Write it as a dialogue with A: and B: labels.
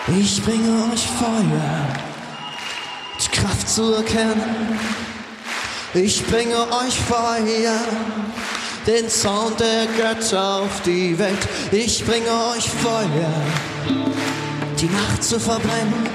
A: Ich bringe euch Feuer, die Kraft zu erkennen. Ich bringe euch Feuer, den Sound der Götter auf die Welt. Ich bringe euch Feuer, die Nacht zu verbrennen.